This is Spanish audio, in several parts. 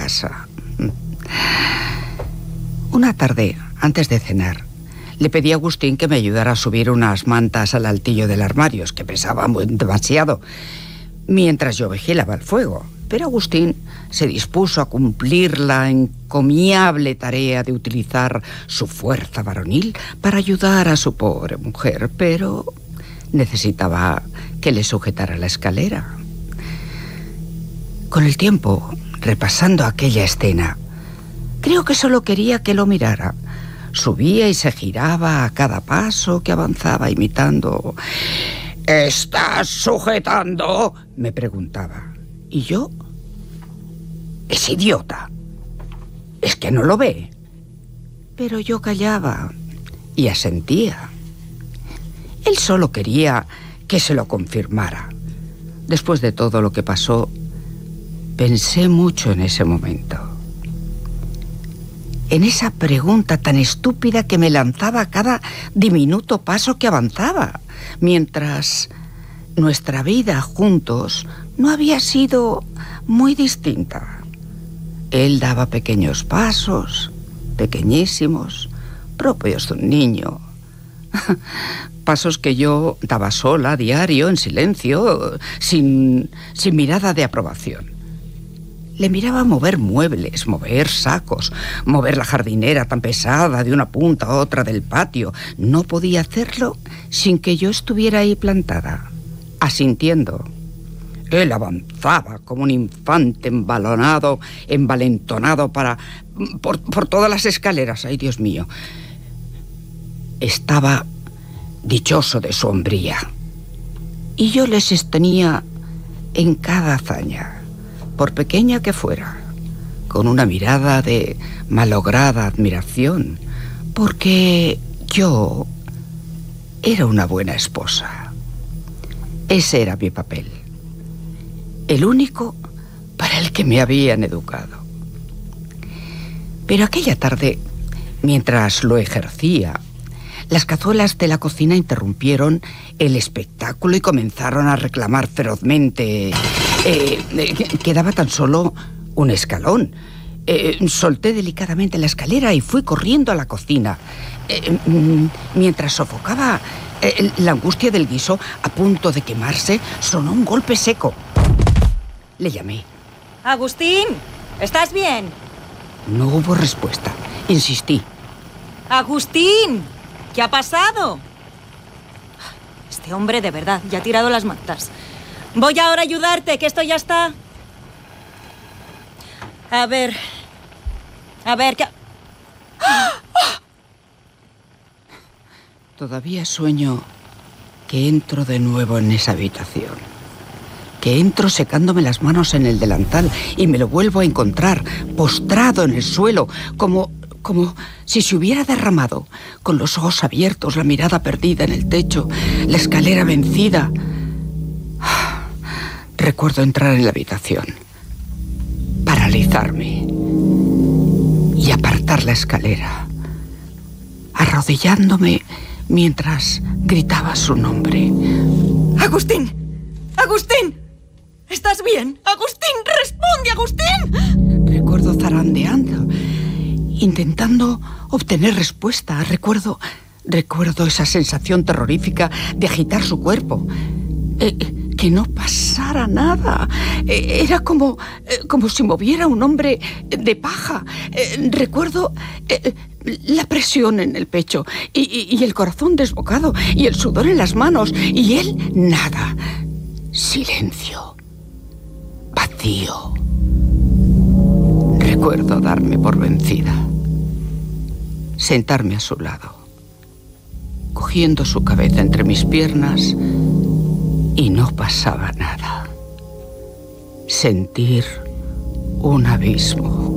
casa. Una tarde, antes de cenar, le pedí a Agustín que me ayudara a subir unas mantas al altillo del armario, que pesaban demasiado, mientras yo vigilaba el fuego. Pero Agustín se dispuso a cumplir la encomiable tarea de utilizar su fuerza varonil para ayudar a su pobre mujer, pero necesitaba que le sujetara la escalera. Con el tiempo, repasando aquella escena, creo que solo quería que lo mirara. Subía y se giraba a cada paso que avanzaba, imitando. ¿Estás sujetando?, me preguntaba. Y yo, es idiota. ¿Es que no lo ve? Pero yo callaba y asentía. Él solo quería que se lo confirmara. Después de todo lo que pasó, pensé mucho en ese momento. En esa pregunta tan estúpida que me lanzaba a cada diminuto paso que avanzaba, mientras nuestra vida juntos no había sido muy distinta. Él daba pequeños pasos, pequeñísimos, propios de un niño. Pasos que yo daba sola, a diario, en silencio, sin mirada de aprobación. Le miraba mover muebles, mover sacos, mover la jardinera tan pesada de una punta a otra del patio. No podía hacerlo sin que yo estuviera ahí plantada, asintiendo. Él avanzaba como un infante envalentonado por todas las escaleras. ¡Ay, Dios mío! Estaba dichoso de su hombría. Y yo le sostenía en cada hazaña, por pequeña que fuera, con una mirada de malograda admiración, porque yo era una buena esposa. Ese era mi papel, el único para el que me habían educado. Pero aquella tarde, mientras lo ejercía, las cazuelas de la cocina interrumpieron el espectáculo y comenzaron a reclamar ferozmente. Quedaba tan solo un escalón. Solté delicadamente la escalera y fui corriendo a la cocina. Mientras sofocaba la angustia del guiso a punto de quemarse, sonó un golpe seco. Le llamé. Agustín, ¿estás bien? No hubo respuesta. Insistí. Agustín, ¿qué ha pasado? Este hombre de verdad ya ha tirado las mantas. Voy ahora a ayudarte, que esto ya está. A ver, ¿qué? Todavía sueño que entro de nuevo en esa habitación. Que entro secándome las manos en el delantal y me lo vuelvo a encontrar postrado en el suelo, como si se hubiera derramado, con los ojos abiertos, la mirada perdida en el techo, la escalera vencida. Recuerdo entrar en la habitación, paralizarme y apartar la escalera, arrodillándome mientras gritaba su nombre. ¡Agustín! ¡Agustín! ¿Estás bien? ¡Agustín! ¡Responde, Agustín! Recuerdo zarandeando, intentando obtener respuesta. Recuerdo esa sensación terrorífica de agitar su cuerpo. Que no pasara nada. Era como si moviera un hombre de paja. Recuerdo la presión en el pecho y el corazón desbocado y el sudor en las manos. Y él, nada. Silencio. Vacío. Recuerdo darme por vencida. Sentarme a su lado, cogiendo su cabeza entre mis piernas, y no pasaba nada. Sentir un abismo.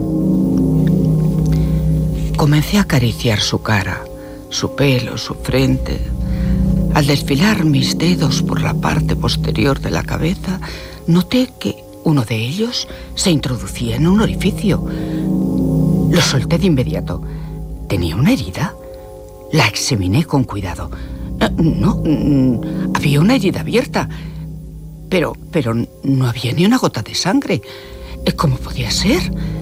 Comencé a acariciar su cara, su pelo, su frente. Al desfilar mis dedos por la parte posterior de la cabeza, noté que uno de ellos se introducía en un orificio. Lo solté de inmediato. ¿Tenía una herida? La examiné con cuidado. No, había una herida abierta, pero no había ni una gota de sangre. ¿Cómo podía ser?